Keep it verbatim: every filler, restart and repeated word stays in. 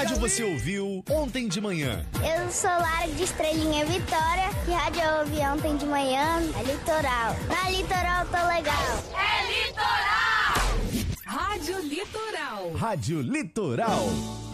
rádio você ouviu ontem de manhã? Eu sou Lara de Estrelinha Vitória. Que rádio eu ouvi ontem de manhã? É Litoral. Na Litoral tô legal. É Litoral! Rádio Litoral. Rádio Litoral.